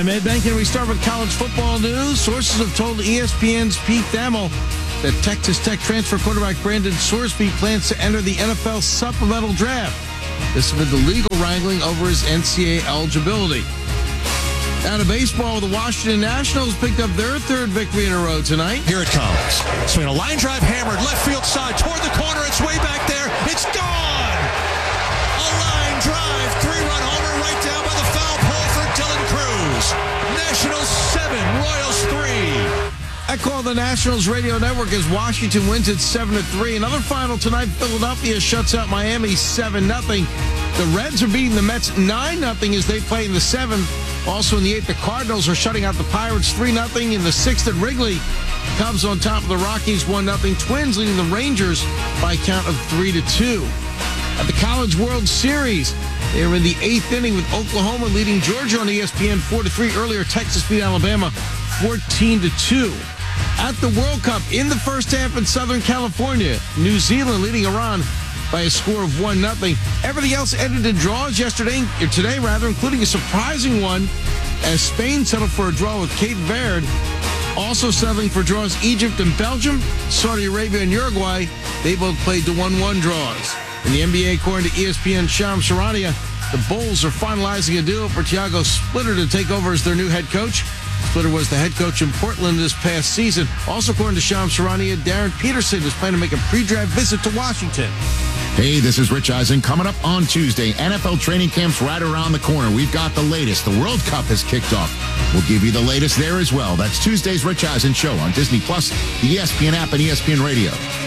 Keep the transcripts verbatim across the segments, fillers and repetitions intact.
I'm Ed Benkin, and we start with college football news. Sources have told E S P N's Pete Thamel that Texas Tech transfer quarterback Brandon Sorsby plans to enter the N F L supplemental draft. This has been the legal wrangling over his N C double A eligibility. Out of baseball, the Washington Nationals picked up their third victory in a row tonight. Here it comes. Swing a line drive hammered left field side toward the corner. It's way back there. It's gone. A line drive, three-run homer right down by the foul pole for Dylan Cruz. Nationals seven, Royals three. I call the Nationals radio network as Washington wins it seven to three. Another final tonight, Philadelphia shuts out Miami seven nothing. The Reds are beating the Mets nine nothing as they play in the seventh. Also in the eighth, the Cardinals are shutting out the Pirates three nothing. In the sixth at Wrigley, Cubs on top of the Rockies one nothing. Twins leading the Rangers by a count of three to two. At the College World Series, they are in the eighth inning with Oklahoma leading Georgia on E S P N four to three. Earlier, Texas beat Alabama fourteen to two. At the World Cup, in the first half in Southern California, New Zealand leading Iran by a score of one nothing. Everything else ended in draws yesterday, or today rather, including a surprising one as Spain settled for a draw with Cape Verde. Also settling for draws Egypt and Belgium, Saudi Arabia and Uruguay. They both played to one one draws. In the N B A, according to E S P N Shams Charania, the Bulls are finalizing a deal for Thiago Splitter to take over as their new head coach. Splitter was the head coach in Portland this past season. Also, according to Shams Charania, Darren Peterson is planning to make a pre-draft visit to Washington. Hey, this is Rich Eisen. Coming up on Tuesday, N F L training camp's right around the corner. We've got the latest. The World Cup has kicked off. We'll give you the latest there as well. That's Tuesday's Rich Eisen Show on Disney Plus, the E S P N app, and E S P N Radio.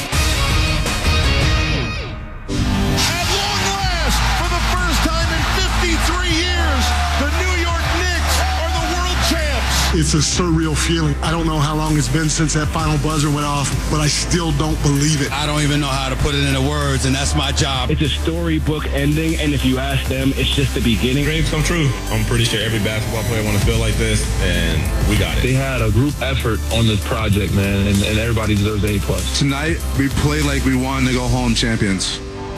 At long last, for the first time in fifty-three years, the New York Knicks are the world champs. It's a surreal feeling. I don't know how long it's been since that final buzzer went off, but I still don't believe it. I don't even know how to put it into words, and that's my job. It's a storybook ending, and if you ask them, it's just the beginning. Dreams come true. I'm pretty sure every basketball player want to feel like this, and we got it. They had a group effort on this project, man, and, and everybody deserves A plus. Tonight, we played like we wanted to go home champions.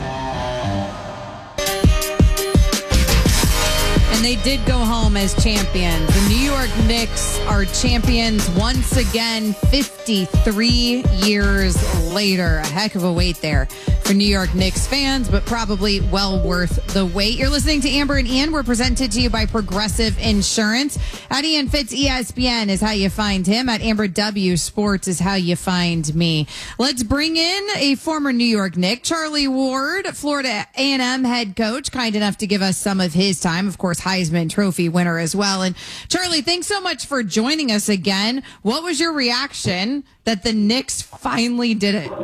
And they did go home as champions. The New York Knicks are champions once again, fifty-three years later. A heck of a wait there for New York Knicks fans, but probably well worth the wait. You're listening to Amber and Ian. We're presented to you by Progressive Insurance. At Ian Fitz, E S P N is how you find him. At Amber W Sports is how you find me. Let's bring in a former New York Knick, Charlie Ward, Florida A and M head coach, kind enough to give us some of his time. Of course, Heisman Trophy winner as well. And Charlie, thanks so much for joining us again. What was your reaction that the Knicks finally did it?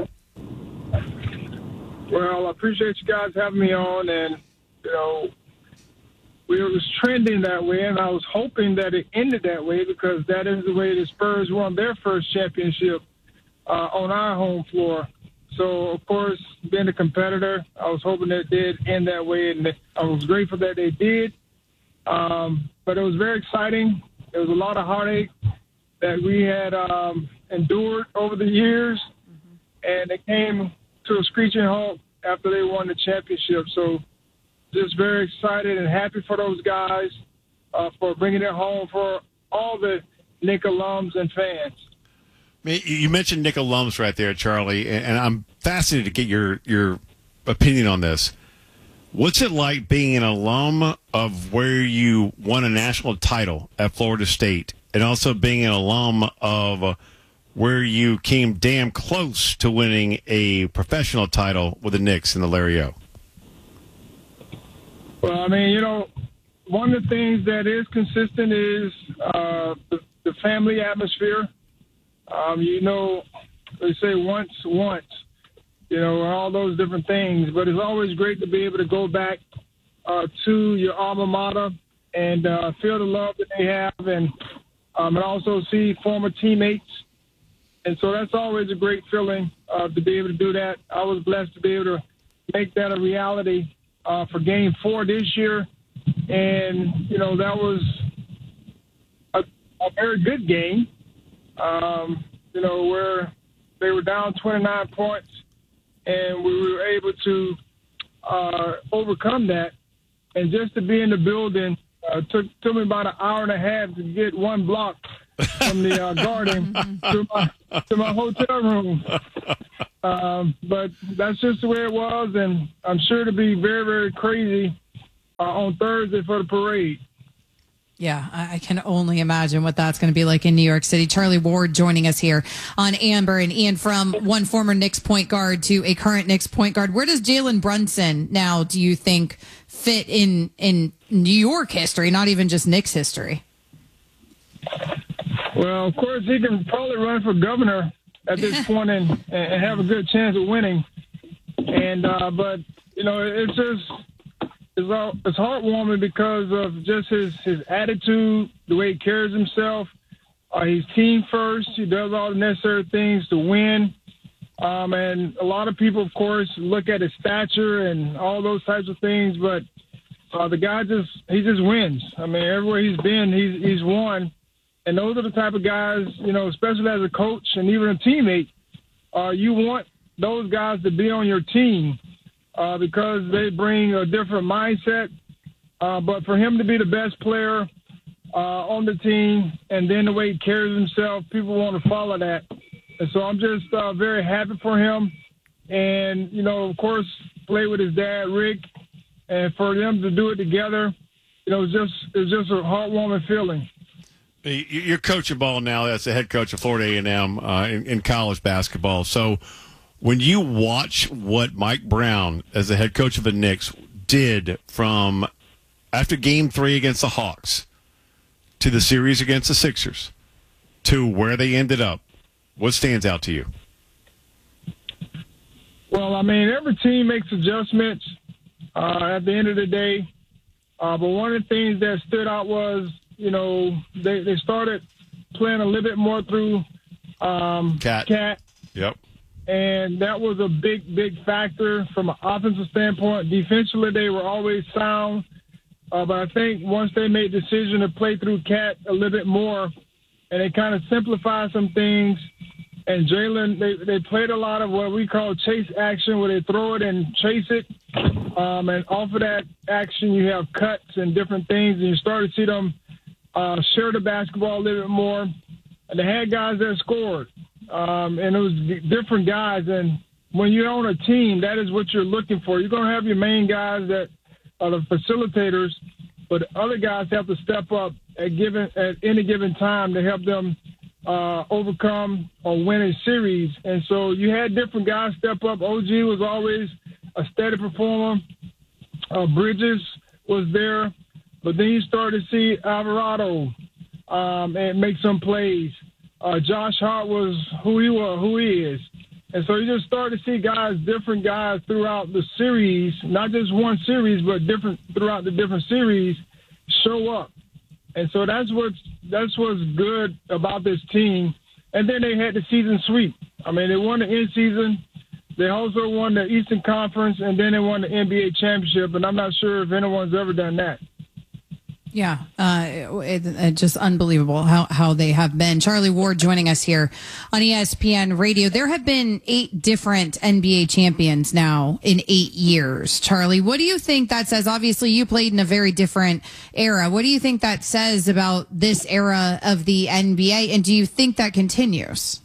Well, I appreciate you guys having me on, and, you know, we was trending that way, and I was hoping that it ended that way because that is the way the Spurs won their first championship uh, on our home floor. So, of course, being a competitor, I was hoping that it did end that way, and I was grateful that they did. Um, but it was very exciting. There was a lot of heartache that we had um, endured over the years, and it came to a screeching halt after they won the championship. So just very excited and happy for those guys uh, for bringing it home for all the Knick alums and fans. You mentioned Knick alums right there, Charlie, and I'm fascinated to get your, your opinion on this. What's it like being an alum of where you won a national title at Florida State and also being an alum of uh, where you came damn close to winning a professional title with the Knicks in the Larry O? Well, I mean, you know, one of the things that is consistent is uh, the, the family atmosphere. Um, you know, they say once, once, you know, all those different things. But it's always great to be able to go back uh, to your alma mater and uh, feel the love that they have and, um, and also see former teammates. And so that's always a great feeling uh, to be able to do that. I was blessed to be able to make that a reality uh, for Game four this year. And, you know, that was a, a very good game, um, you know, where they were down twenty-nine points, and we were able to uh, overcome that. And just to be in the building Uh, took took me about an hour and a half to get one block from the uh, garden to my to my hotel room. Um, but that's just the way it was, and I'm sure to be very, very crazy uh, on Thursday for the parade. Yeah, I can only imagine what that's going to be like in New York City. Charlie Ward joining us here on Amber. And Ian, from one former Knicks point guard to a current Knicks point guard, where does Jalen Brunson now, do you think, fit in, in New York history, not even just Knicks history? Well, of course, he can probably run for governor at this point and, and have a good chance of winning. And uh, But, you know, it's just... It's, all, it's heartwarming because of just his, his attitude, the way he carries himself. Uh, he's team first. He does all the necessary things to win. Um, and a lot of people, of course, look at his stature and all those types of things. But uh, the guy just he just wins. I mean, everywhere he's been, he's he's won. And those are the type of guys, you know, especially as a coach and even a teammate, uh, you want those guys to be on your team. Uh, because they bring a different mindset. Uh, but for him to be the best player uh, on the team and then the way he carries himself, people want to follow that. And so I'm just uh, very happy for him. And, you know, of course, play with his dad, Rick, and for them to do it together, you know, it's just, it's just a heartwarming feeling. You're coaching ball now as the head coach of Florida A and M uh, in, in college basketball. So when you watch what Mike Brown, as the head coach of the Knicks, did from after Game Three against the Hawks to the series against the Sixers to where they ended up, what stands out to you? Well, I mean, every team makes adjustments uh, at the end of the day. Uh, but one of the things that stood out was, you know, they, they started playing a little bit more through um, Cat. Cat. Yep. And that was a big, big factor from an offensive standpoint. Defensively, they were always sound. Uh, but I think once they made the decision to play through Cat a little bit more, and they kind of simplified some things, and Jalen, they, they played a lot of what we call chase action, where they throw it and chase it. Um, and off of that action, you have cuts and different things, and you start to see them uh, share the basketball a little bit more. And they had guys that scored. Um, and it was different guys. And when you're on a team, that is what you're looking for. You're going to have your main guys that are the facilitators, but other guys have to step up at given at any given time to help them uh, overcome or win a series. And so you had different guys step up. O G was always a steady performer. Uh, Bridges was there. But then you started to see Alvarado um, and make some plays. Uh, Josh Hart was who he was, who he is. And so you just start to see guys, different guys throughout the series, not just one series, but different throughout the different series, show up. And so that's what's, that's what's good about this team. And then they had the season sweep. I mean, they won the in-season. They also won the Eastern Conference, and then they won the N B A championship. And I'm not sure if anyone's ever done that. Yeah, uh, it, it just unbelievable how, how they have been. Charlie Ward joining us here on E S P N Radio. There have been eight different N B A champions now in eight years. Charlie, what do you think that says? Obviously, you played in a very different era. What do you think that says about this era of the N B A, and do you think that continues?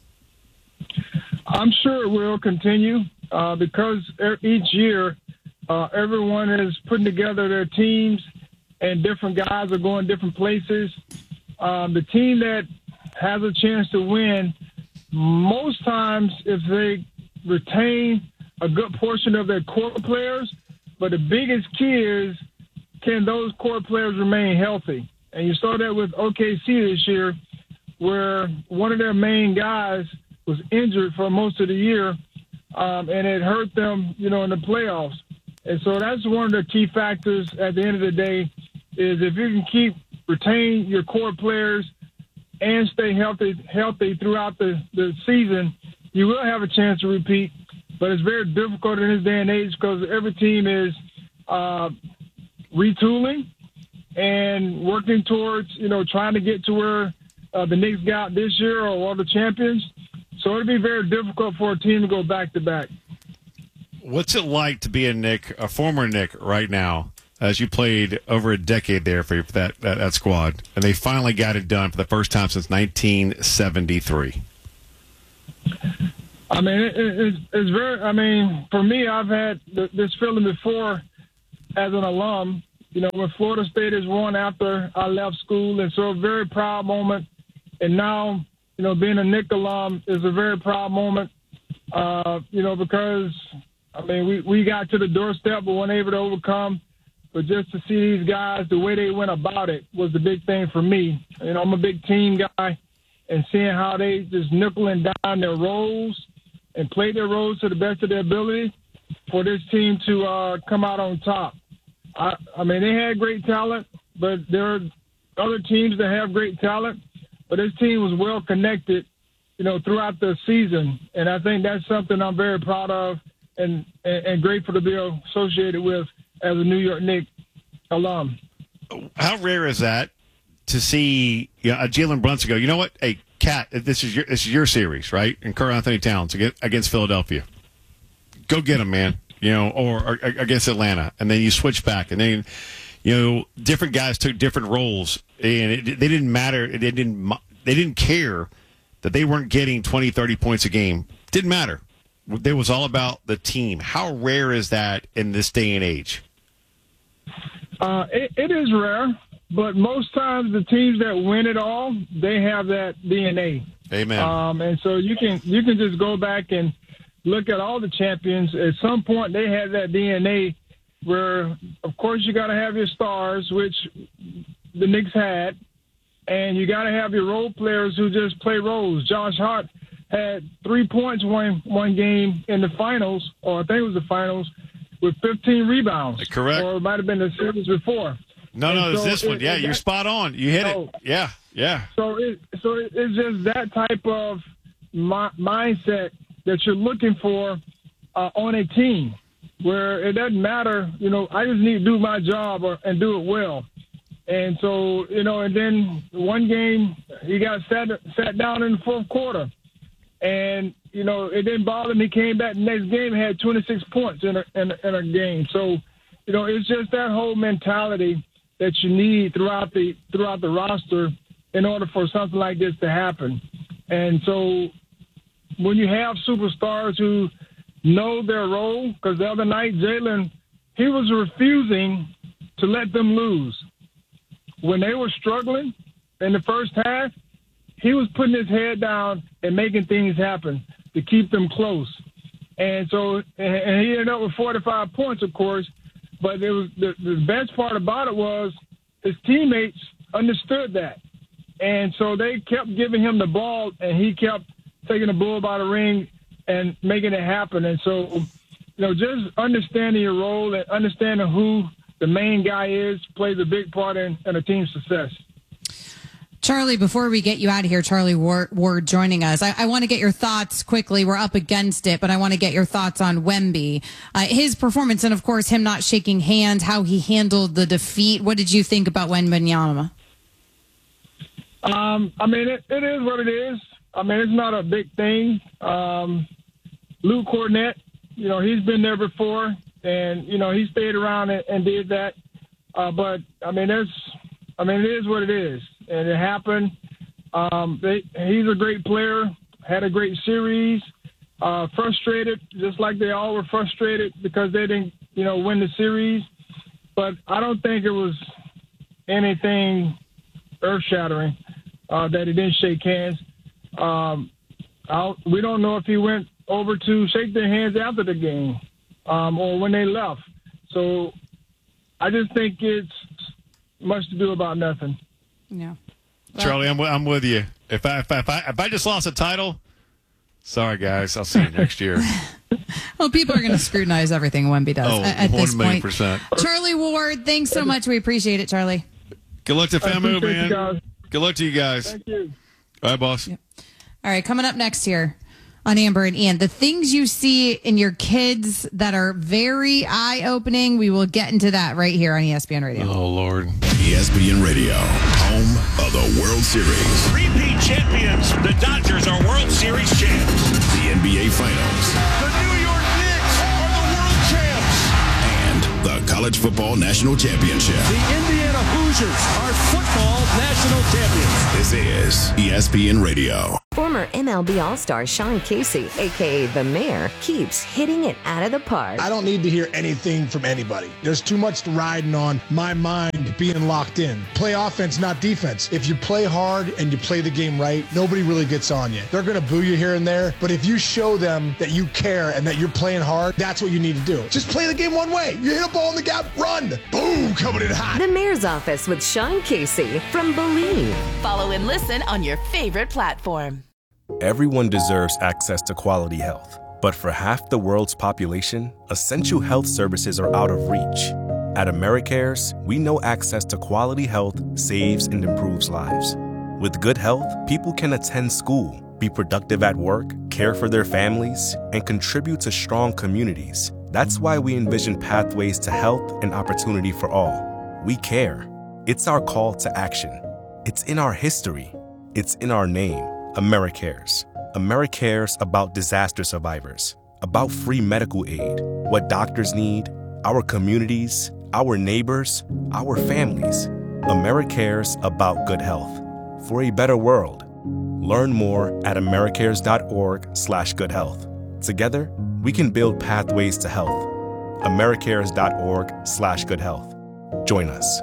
I'm sure it will continue uh, because each year uh, everyone is putting together their teams, and different guys are going different places. Um, the team that has a chance to win, most times if they retain a good portion of their core players, but the biggest key is, can those core players remain healthy? And you saw that with O K C this year, where one of their main guys was injured for most of the year, um, and it hurt them, you know, in the playoffs. And so that's one of the key factors at the end of the day, is if you can keep retain your core players and stay healthy healthy throughout the, the season, you will have a chance to repeat. But it's very difficult in this day and age because every team is uh, retooling and working towards, you know, trying to get to where uh, the Knicks got this year or all the champions. So it'll be very difficult for a team to go back to back. What's it like to be a Knick, a former Knick right now, as you played over a decade there for that, that, that squad, and they finally got it done for the first time since nineteen seventy-three. I mean, it, it's, it's very, I mean, for me, I've had th- this feeling before as an alum, you know, when Florida State has won after I left school, and so a very proud moment. And now, you know, being a Nick alum is a very proud moment, uh, you know, because, I mean, we, we got to the doorstep but weren't able to overcome. But just to see these guys, the way they went about it was the big thing for me. You know, I'm a big team guy, and seeing how they just nickel and dime their roles and play their roles to the best of their ability for this team to uh, come out on top. I, I mean, they had great talent, but there are other teams that have great talent. But this team was well connected, you know, throughout the season, and I think that's something I'm very proud of and, and, and grateful to be associated with as a New York Knicks alum. How rare is that to see, you know, a Jalen Brunson go, you know what, hey, Cat, this is your this is your series, right? And Karl-Anthony Towns against, against Philadelphia. Go get him, man. You know, or, or against Atlanta, and then you switch back, and then, you know, different guys took different roles, and it, they didn't matter. It didn't. They didn't care that they weren't getting twenty, thirty points a game. Didn't matter. It was all about the team. How rare is that in this day and age? Uh, it, it is rare, but most times the teams that win it all, they have that D N A. Amen. Um, and so you can you can just go back and look at all the champions. At some point, they had that D N A where, of course, you got to have your stars, which the Knicks had, and you got to have your role players who just play roles. Josh Hart had three points one one game in the finals, or I think it was the finals, with fifteen rebounds. Correct. Or it might have been the series before. No, and no, it's so this one. it, Yeah, it, you're that, spot on. You hit so, it. Yeah, yeah. So, it, so it, it's just that type of mi- mindset that you're looking for uh, on a team, where it doesn't matter, you know, I just need to do my job or, and do it well. And so, you know, and then one game he got sat, sat down in the fourth quarter, and, you know, it didn't bother him. He came back the next game, had twenty-six points in a, in a, in a game. So, you know, it's just that whole mentality that you need throughout the throughout the roster in order for something like this to happen. And so when you have superstars who know their role, because the other night, Jalen, he was refusing to let them lose. When they were struggling in the first half, he was putting his head down and making things happen to keep them close. And so, and he ended up with forty-five points, of course, but it was the, the best part about it was his teammates understood that. And so they kept giving him the ball, and he kept taking the bull by the ring and making it happen. And so, you know, just understanding your role and understanding who the main guy is plays a big part in, in a team's success. Charlie, before we get you out of here, Charlie Ward, Ward joining us, I, I want to get your thoughts quickly. We're up against it, but I want to get your thoughts on Wemby. Uh, his performance, and of course, him not shaking hands, how he handled the defeat. What did you think about Wembanyama? Um, I mean, it, it is what it is. I mean, it's not a big thing. Um, Luke Cornett, you know, he's been there before, and, you know, he stayed around and, and did that. Uh, but, I mean, there's, I mean, it is what it is. And it happened. Um, they, he's a great player, had a great series, uh, frustrated, just like they all were frustrated because they didn't, you know, win the series. But I don't think it was anything earth-shattering uh, that he didn't shake hands. Um, I'll, we don't know if he went over to shake their hands after the game um, or when they left. So I just think it's much to do about nothing. Yeah, well, Charlie, I'm I'm with you. If I if I if I, if I just lost a title, sorry guys, I'll see you next year. Well, people are going to scrutinize everything Wemby does oh, at, at one this million point. Percent. Charlie Ward, thanks so much. We appreciate it, Charlie. Good luck to FAMU, man. Good luck to you guys. Thank you. All right, boss. Yep. All right, coming up next here on Amber and Ian, the things you see in your kids that are very eye-opening. We will get into that right here on E S P N Radio. Oh, Lord. E S P N Radio, home of the World Series. Repeat champions. The Dodgers are World Series champs. The N B A Finals. The New York Knicks are the world champs. And the College Football National Championship. The Indiana Hoosiers are football national champions. This is E S P N Radio. Former M L B All-Star Sean Casey, a k a. The Mayor, keeps hitting it out of the park. I don't need to hear anything from anybody. There's too much riding on my mind being locked in. Play offense, not defense. If you play hard and you play the game right, nobody really gets on you. They're going to boo you here and there, but if you show them that you care and that you're playing hard, that's what you need to do. Just play the game one way. You hit a ball in the gap, run. Boom, coming in hot. The Mayor's Office with Sean Casey from Believe. Follow and listen on your favorite platform. Everyone deserves access to quality health, but for half the world's population, essential health services are out of reach. At AmeriCares, we know access to quality health saves and improves lives. With good health, people can attend school, be productive at work, care for their families, and contribute to strong communities. That's why we envision pathways to health and opportunity for all. We care. It's our call to action. It's in our history. It's in our name. AmeriCares. AmeriCares about disaster survivors, about free medical aid, what doctors need, our communities, our neighbors, our families. AmeriCares about good health. For a better world. Learn more at americares.org slash good health. Together, we can build pathways to health. americares.org slash good health. Join us.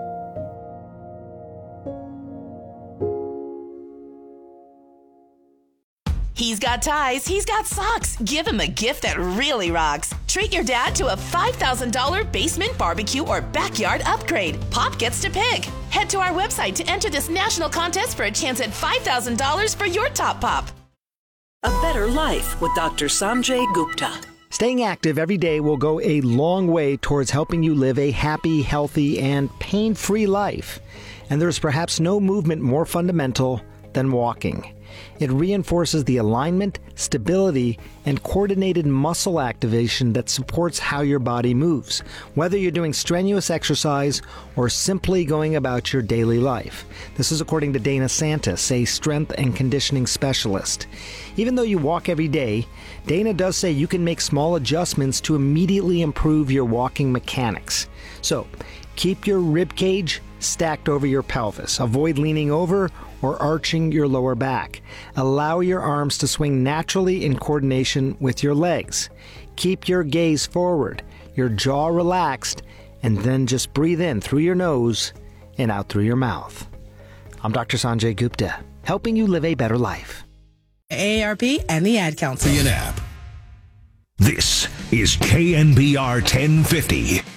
He's got ties, he's got socks. Give him a gift that really rocks. Treat your dad to a five thousand dollars basement, barbecue, or backyard upgrade. Pop gets to pick. Head to our website to enter this national contest for a chance at five thousand dollars for your top pop. A Better Life with Doctor Sanjay Gupta. Staying active every day will go a long way towards helping you live a happy, healthy, and pain-free life. And there's perhaps no movement more fundamental than walking. It reinforces the alignment, stability, and coordinated muscle activation that supports how your body moves, whether you're doing strenuous exercise or simply going about your daily life. This is according to Dana Santis, a strength and conditioning specialist. Even though you walk every day, Dana does say you can make small adjustments to immediately improve your walking mechanics. So, keep your rib cage stacked over your pelvis. Avoid leaning over or arching your lower back. Allow your arms to swing naturally in coordination with your legs. Keep your gaze forward, your jaw relaxed, and then just breathe in through your nose and out through your mouth. I'm Doctor Sanjay Gupta, helping you live a better life. A A R P and the Ad Council. The app. This is K N B R ten fifty.